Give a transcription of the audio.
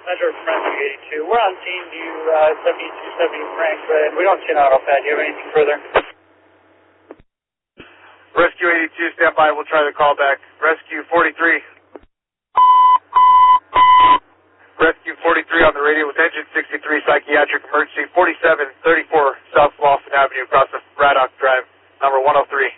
Measure Rescue 82. We're on scene to 7270 Frank, and we don't see an auto pad. Do you have anything further? Rescue 82, stand by. We'll try the call back. Rescue 43. Rescue 43 on the radio with engine 63, psychiatric emergency, 4734 South Lawson Avenue across the Braddock Drive, number 103.